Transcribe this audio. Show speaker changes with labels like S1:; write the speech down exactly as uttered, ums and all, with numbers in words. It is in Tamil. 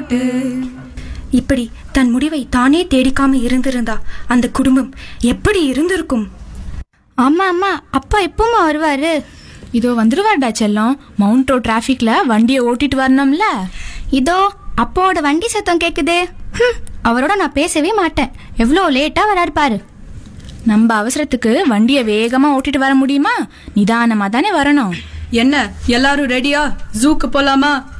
S1: போட்டு.
S2: இப்படி தன் முடிவை தானே தேடிக்காம இருந்திருந்தா அந்த குடும்பம் எப்படி இருந்திருக்கும்?
S3: ஆமா ஆமா, அப்பா எப்பமா வருவாரு?
S1: இதோ வந்துருவாடா செல்லம். மவுண்ட் ரோட் டிராபிக்ல வண்டியை ஓட்டிட்டு வரணும்ல.
S3: இதோ அப்பாவோட வண்டி சத்தம் கேக்குதே. அவரோட நான் பேசவே மாட்டேன். எவ்வளோ லேட்டா வராரு பாரு.
S1: நம்ம அவசரத்துக்கு வண்டியை வேகமா ஓட்டிட்டு வர முடியுமா? நிதானமா தானே வரணும்.
S4: என்ன எல்லாரும் ரெடியா? ஜூக்கு போலாமா?